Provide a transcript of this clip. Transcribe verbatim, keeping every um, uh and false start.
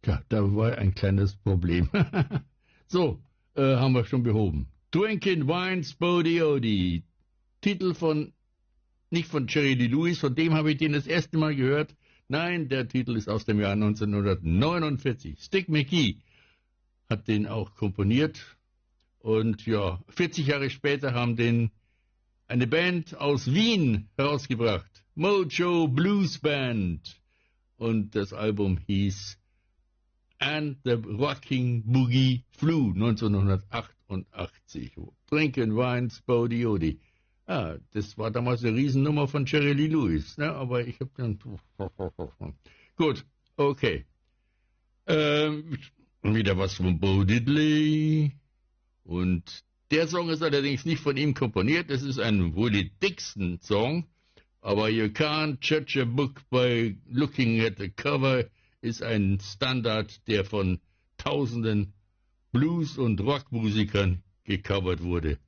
Ja, da war ein kleines Problem. So, äh, haben wir schon behoben. Drinking Wine Spody Odi. Titel von, nicht von Jerry Lee Lewis, von dem habe ich den das erste Mal gehört. Nein, der Titel ist aus dem Jahr neunzehnhundertneunundvierzig. Stick McGee hat den auch komponiert. Und ja, vierzig Jahre später haben den eine Band aus Wien herausgebracht. Mojo Blues Band. Und das Album hieß And the Rocking Boogie Flew neunzehnhundertachtundachtzig. Drinking Wine Spody Odi. Ah, das war damals eine Riesennummer von Jerry Lee Lewis, ne? Aber ich hab dann... Gut, okay. Ähm, wieder was von Bo Diddley. Und der Song ist allerdings nicht von ihm komponiert. Es ist ein Willie Dixon Song. Aber You Can't Judge a Book by Looking at the Cover ist ein Standard, der von tausenden Blues- und Rockmusikern gecovert wurde.